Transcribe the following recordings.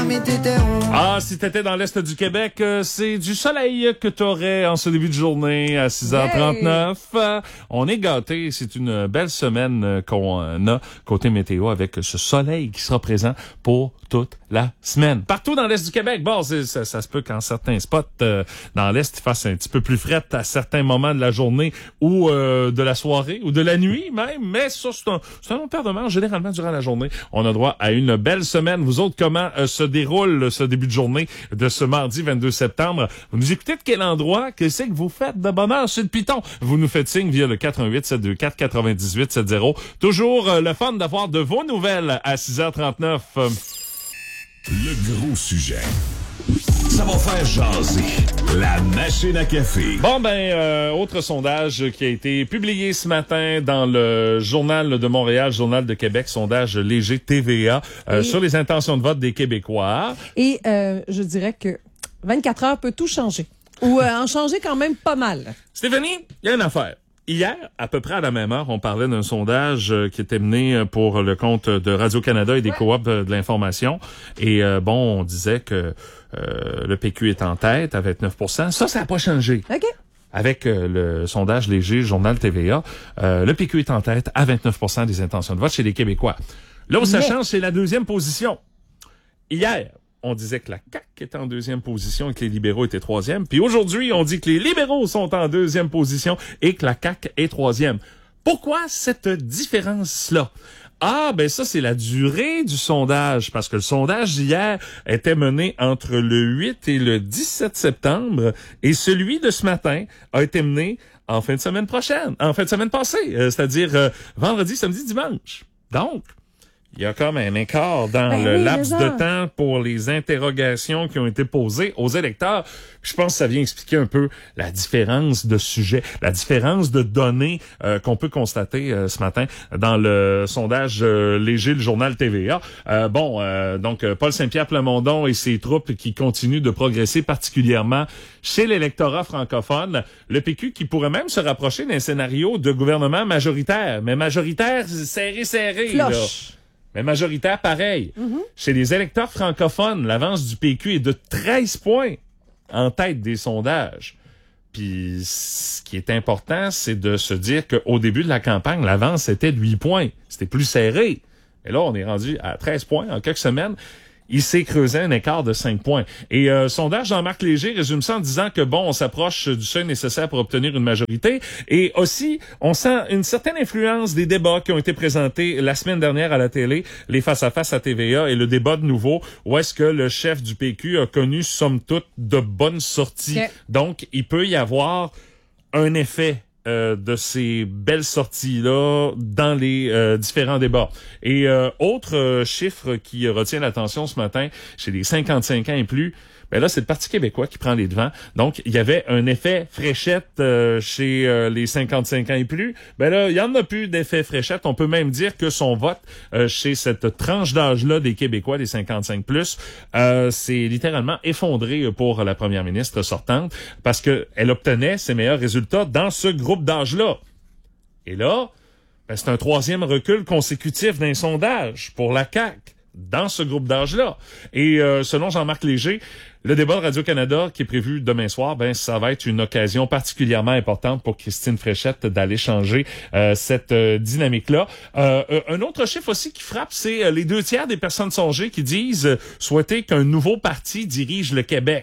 mais t'étais où? Ah, si t'étais dans l'Est du Québec, c'est du soleil que t'aurais en ce début de journée à 6h39. Hey. On est gâtés. C'est une belle semaine qu'on a côté météo avec ce soleil qui sera présent pour toute la semaine. Partout dans l'Est du Québec. Bon, ça se peut qu'en certains spots dans l'Est, il fasse un petit peu plus fret à certains moments de la journée ou de la soirée ou de la nuit même. Mais ça, c'est un long perdement. Généralement, durant la journée, on a droit à une belle semaine. Vous autres, comment se déroule ce début de journée de ce mardi 22 septembre? Vous nous écoutez de quel endroit? Qu'est-ce que vous faites de bonheur sur le Piton? Vous nous faites signe via le 418-724-9870. Toujours le fun d'avoir de vos nouvelles à 6h39. Le gros sujet. Ça va faire jaser. La machine à café. Bon, autre sondage qui a été publié ce matin dans le Journal de Montréal, Journal de Québec, sondage léger TVA, sur les intentions de vote des Québécois. Et je dirais que 24 heures peut tout changer. Ou en changer quand même pas mal. Stéphanie, il y a une affaire. Hier, à peu près à la même heure, on parlait d'un sondage qui était mené pour le compte de Radio-Canada et des coops de l'information. Et on disait que le PQ est en tête à 29%. Ça n'a pas changé. OK. Avec le sondage léger Journal TVA, le PQ est en tête à 29% des intentions de vote chez les Québécois. Là où ça change, c'est la deuxième position. Hier, on disait que la CAQ était en deuxième position et que les libéraux étaient troisième. Puis aujourd'hui, on dit que les libéraux sont en deuxième position et que la CAQ est troisième. Pourquoi cette différence-là? Ah, ça, c'est la durée du sondage, parce que le sondage d'hier était mené entre le 8 et le 17 septembre, et celui de ce matin a été mené en fin de semaine passée, c'est-à-dire vendredi, samedi, dimanche. Donc, il y a comme un écart dans le laps de temps pour les interrogations qui ont été posées aux électeurs. Je pense que ça vient expliquer un peu la différence de sujet, la différence de données qu'on peut constater ce matin dans le sondage léger, le journal TVA. Donc Paul Saint-Pierre Plamondon et ses troupes qui continuent de progresser particulièrement chez l'électorat francophone. Le PQ qui pourrait même se rapprocher d'un scénario de gouvernement majoritaire, mais majoritaire serré, là. Mais majoritaire, pareil. Chez les électeurs francophones, l'avance du PQ est de 13 points en tête des sondages. Puis, ce qui est important, c'est de se dire qu'au début de la campagne, l'avance était de 8 points. C'était plus serré. Et là, on est rendu à 13 points en quelques semaines. Il s'est creusé un écart de 5 points. Et sondage Jean-Marc Léger résume ça en disant que on s'approche du seuil nécessaire pour obtenir une majorité. Et aussi, on sent une certaine influence des débats qui ont été présentés la semaine dernière à la télé, les face-à-face à TVA et le débat de nouveau, où est-ce que le chef du PQ a connu, somme toute, de bonnes sorties. Okay. Donc, il peut y avoir un effet de ces belles sorties-là dans les différents débats. Et autre chiffre qui retient l'attention ce matin, chez les 55 ans et plus, là, c'est le Parti québécois qui prend les devants. Donc, il y avait un effet fréchette chez les 55 ans et plus. Là, il y en a plus d'effet fréchette. On peut même dire que son vote chez cette tranche d'âge-là des Québécois, des 55+, c'est littéralement effondré pour la première ministre sortante parce que elle obtenait ses meilleurs résultats dans ce groupe d'âge-là. Et là, c'est un troisième recul consécutif d'un sondage pour la CAQ dans ce groupe d'âge-là. Et selon Jean-Marc Léger, le débat de Radio-Canada qui est prévu demain soir, ça va être une occasion particulièrement importante pour Christine Fréchette d'aller changer cette dynamique-là. Un autre chiffre aussi qui frappe, c'est les 2 tiers des personnes sondées qui disent souhaiter qu'un nouveau parti dirige le Québec.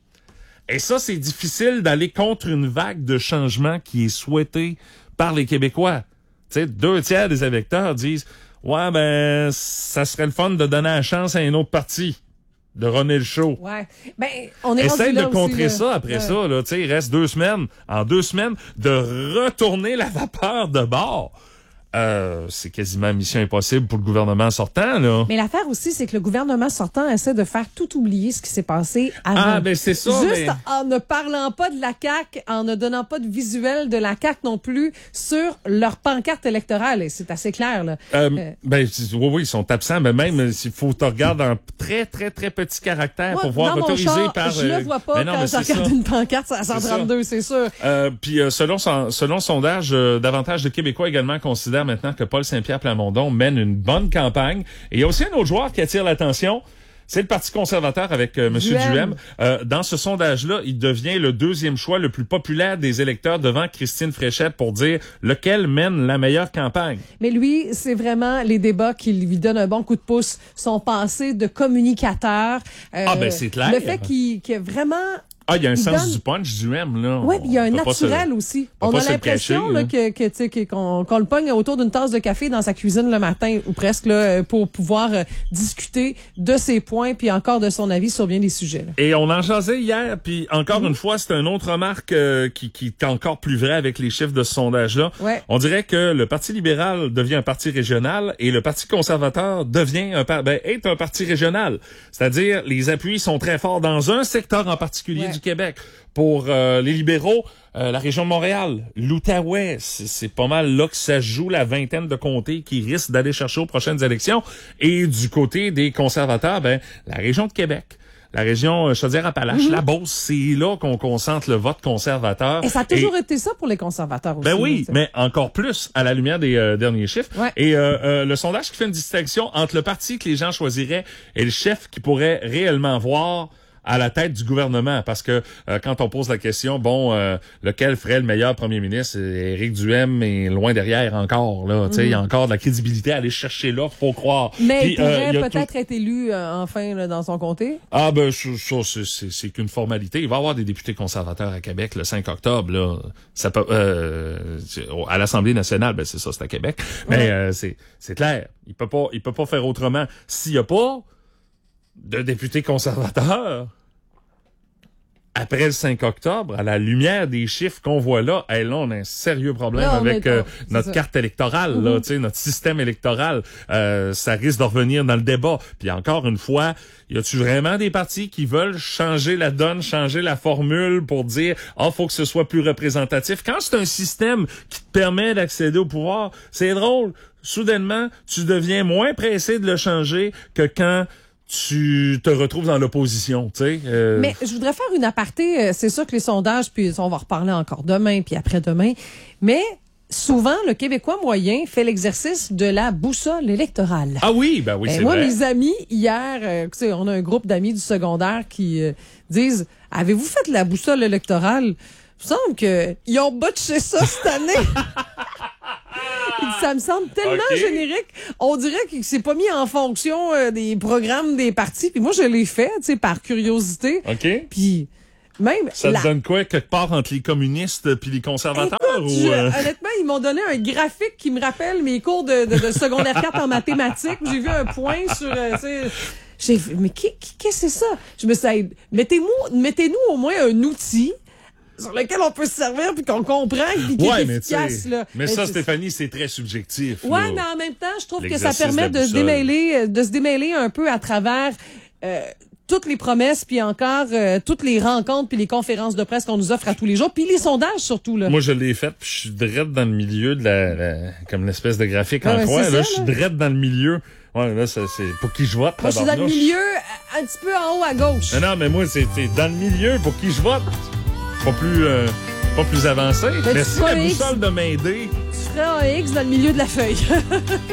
Et ça, c'est difficile d'aller contre une vague de changement qui est souhaitée par les Québécois. Tu sais, 2 tiers des électeurs disent ouais, ça serait le fun de donner la chance à un autre parti de runner le show. Ouais. On est essaye de contrer aussi, ça après ça, là. Tu sais, il reste 2 semaines. En 2 semaines, de retourner la vapeur de bord. C'est quasiment mission impossible pour le gouvernement sortant, là. Mais l'affaire aussi, c'est que le gouvernement sortant essaie de faire tout oublier ce qui s'est passé avant. C'est ça. Juste en ne parlant pas de la CAQ, en ne donnant pas de visuel de la CAQ non plus sur leur pancarte électorale. Et c'est assez clair, là. Oui, ils sont absents, mais même s'il faut te regarder en très, très, très petit caractère pour voir autorisé par... Je le vois pas quand je regarde une pancarte, c'est à 132, c'est sûr. Puis selon sondage, davantage de Québécois également considèrent maintenant que Paul Saint-Pierre Plamondon mène une bonne campagne. Et il y a aussi un autre joueur qui attire l'attention, C'est le Parti conservateur avec M. Duhem. Dans ce sondage-là, il devient le deuxième choix le plus populaire des électeurs devant Christine Fréchette pour dire lequel mène la meilleure campagne. Mais lui, c'est vraiment les débats qui lui donnent un bon coup de pouce. Son passé de communicateur. C'est clair. Le fait qu'il a vraiment... Il y a un sens du punch, Duhem, là. Oui, il y a un naturel aussi. On a l'impression là, qu'on le pogne autour d'une tasse de café dans sa cuisine le matin, ou presque, là, pour pouvoir discuter de ses points, puis encore de son avis sur bien des sujets. Là. Et on en jasait hier, puis encore une fois, c'est une autre remarque qui est encore plus vraie avec les chiffres de ce sondage-là. Ouais. On dirait que le Parti libéral devient un parti régional et le Parti conservateur devient est un parti régional. C'est-à-dire, les appuis sont très forts dans un secteur en particulier du Québec. Pour les libéraux, la région de Montréal, l'Outaouais, c'est pas mal là que ça joue la vingtaine de comtés qui risquent d'aller chercher aux prochaines élections. Et du côté des conservateurs, la région de Québec. La région Chaudière-Appalaches, la Beauce, c'est là qu'on concentre le vote conservateur. Et ça a toujours été ça pour les conservateurs aussi. Oui, mais encore plus à la lumière des derniers chiffres. Ouais. Et le sondage qui fait une distinction entre le parti que les gens choisiraient et le chef qui pourrait réellement voir à la tête du gouvernement, parce que quand on pose la question, lequel ferait le meilleur premier ministre, Éric Duhem est loin derrière encore, là. Tu sais, il y a encore de la crédibilité à aller chercher là, faut croire. Mais il pourrait peut-être être élu enfin là, dans son comté. C'est qu'une formalité. Il va y avoir des députés conservateurs à Québec le 5 octobre, là. Ça peut, à l'Assemblée nationale, c'est ça, c'est à Québec. Mais c'est clair, il peut pas faire autrement. S'il y a pas de députés conservateurs, après le 5 octobre, à la lumière des chiffres qu'on voit là, là, on a un sérieux problème avec notre carte électorale, là, notre système électoral. Ça risque de revenir dans le débat. Puis encore une fois, y a-tu vraiment des partis qui veulent changer la donne, changer la formule pour dire faut que ce soit plus représentatif? Quand c'est un système qui te permet d'accéder au pouvoir, c'est drôle. Soudainement, tu deviens moins pressé de le changer que quand tu te retrouves dans l'opposition, tu sais. Mais je voudrais faire une aparté. C'est sûr que les sondages, puis on va reparler encore demain, puis après-demain. Mais souvent, le Québécois moyen fait l'exercice de la boussole électorale. Ah oui, oui, c'est moi, vrai. mes amis, hier, on a un groupe d'amis du secondaire qui disent « Avez-vous fait la boussole électorale? » Il me semble qu'ils ont botché ça cette année. Ça me semble tellement générique. On dirait qu'il s'est pas mis en fonction des programmes des partis. Puis moi, je l'ai fait, par curiosité. OK. Puis même... Ça te donne quoi, quelque part, entre les communistes puis les conservateurs? Écoute, honnêtement, ils m'ont donné un graphique qui me rappelle mes cours de secondaire 4 en mathématiques. J'ai vu un point sur... j'ai fait, mais qu'est-ce que c'est ça? Je me suis dit, mettez-nous au moins un outil sur lequel on peut se servir puis qu'on comprend puis qui est efficace. Là. Mais ça, Stéphanie, c'est très subjectif. Ouais, là. Mais en même temps, je trouve que ça permet de se démêler un peu à travers toutes les promesses puis encore toutes les rencontres puis les conférences de presse qu'on nous offre à tous les jours puis les sondages surtout. Là. Moi, je l'ai fait puis je suis direct dans le milieu de comme l'espèce de graphique en croix. Là, je suis direct dans le milieu. Ouais, là, c'est pour qui je vote. Moi, je suis dans le milieu, un petit peu en haut à gauche. Non, mais moi, c'est dans le milieu pour qui je vote. Pas plus avancé. Mais si la boussole de m'aider... Tu ferais un X dans le milieu de la feuille.